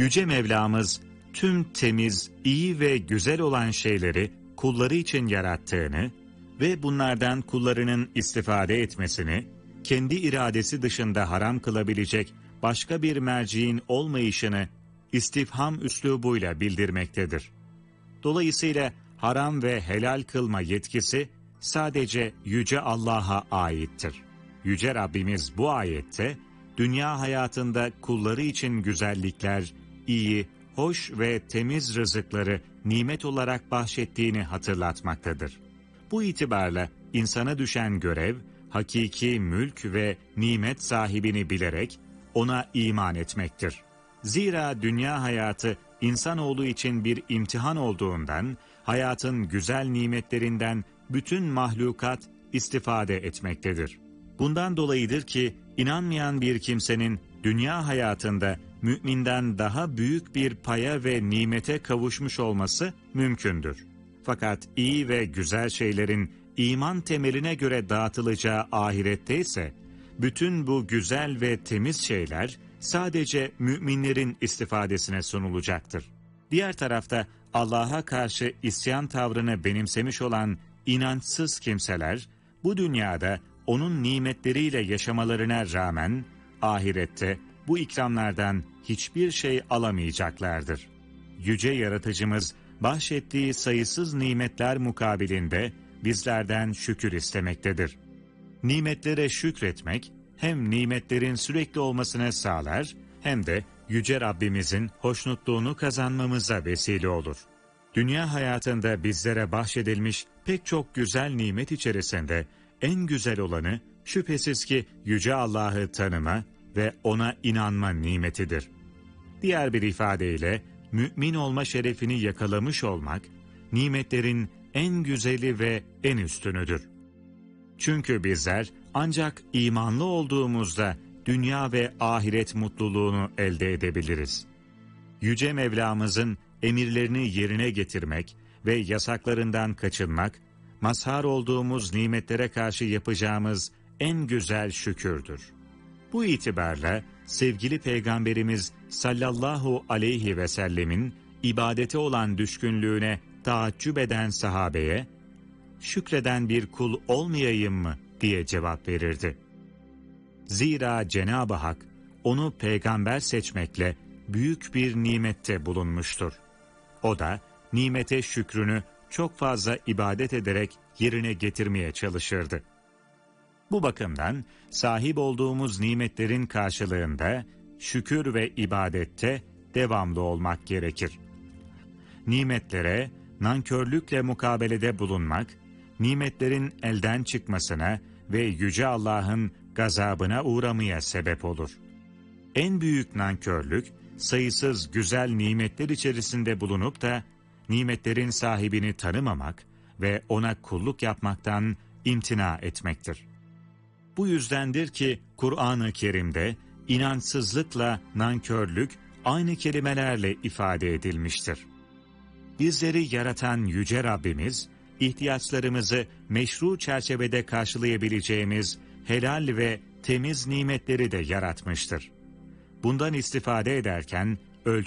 Yüce Mevlamız tüm temiz, iyi ve güzel olan şeyleri kulları için yarattığını ve bunlardan kullarının istifade etmesini, kendi iradesi dışında haram kılabilecek başka bir merciğin olmayışını istifham üslubuyla bildirmektedir. Dolayısıyla haram ve helal kılma yetkisi sadece Yüce Allah'a aittir. Yüce Rabbimiz bu ayette, dünya hayatında kulları için güzellikler, iyi, hoş ve temiz rızıkları nimet olarak bahşettiğini hatırlatmaktadır. Bu itibarla insana düşen görev, hakiki mülk ve nimet sahibini bilerek ona iman etmektir. Zira dünya hayatı insanoğlu için bir imtihan olduğundan, hayatın güzel nimetlerinden bütün mahlukat istifade etmektedir. Bundan dolayıdır ki inanmayan bir kimsenin dünya hayatında müminden daha büyük bir paya ve nimete kavuşmuş olması mümkündür. Fakat iyi ve güzel şeylerin iman temeline göre dağıtılacağı ahirette ise bütün bu güzel ve temiz şeyler sadece müminlerin istifadesine sunulacaktır. Diğer tarafta Allah'a karşı isyan tavrını benimsemiş olan inançsız kimseler bu dünyada onun nimetleriyle yaşamalarına rağmen ahirette bu ikramlardan hiçbir şey alamayacaklardır. Yüce Yaratıcımız bahşettiği sayısız nimetler mukabilinde bizlerden şükür istemektedir. Nimetlere şükretmek hem nimetlerin sürekli olmasını sağlar hem de Yüce Rabbimizin hoşnutluğunu kazanmamıza vesile olur. Dünya hayatında bizlere bahşedilmiş pek çok güzel nimet içerisinde en güzel olanı şüphesiz ki Yüce Allah'ı tanıma ve ona inanma nimetidir. Diğer bir ifadeyle mümin olma şerefini yakalamış olmak, nimetlerin en güzeli ve en üstünüdür. Çünkü bizler ancak imanlı olduğumuzda dünya ve ahiret mutluluğunu elde edebiliriz. Yüce Mevlamızın emirlerini yerine getirmek ve yasaklarından kaçınmak, mazhar olduğumuz nimetlere karşı yapacağımız en güzel şükürdür. Bu itibarla sevgili Peygamberimiz sallallahu aleyhi ve sellemin ibadete olan düşkünlüğüne taaccüp eden sahabeye, şükreden bir kul olmayayım mı diye cevap verirdi. Zira Cenab-ı Hak onu peygamber seçmekle büyük bir nimette bulunmuştur. O da nimete şükrünü çok fazla ibadet ederek yerine getirmeye çalışırdı. Bu bakımdan sahip olduğumuz nimetlerin karşılığında şükür ve ibadette devamlı olmak gerekir. Nimetlere nankörlükle mukabelede bulunmak, nimetlerin elden çıkmasına ve Yüce Allah'ın gazabına uğramaya sebep olur. En büyük nankörlük, sayısız güzel nimetler içerisinde bulunup da nimetlerin sahibini tanımamak ve ona kulluk yapmaktan imtina etmektir. Bu yüzdendir ki Kur'an-ı Kerim'de inançsızlıkla nankörlük aynı kelimelerle ifade edilmiştir. Bizleri yaratan Yüce Rabbimiz, ihtiyaçlarımızı meşru çerçevede karşılayabileceğimiz helal ve temiz nimetleri de yaratmıştır. Bundan istifade ederken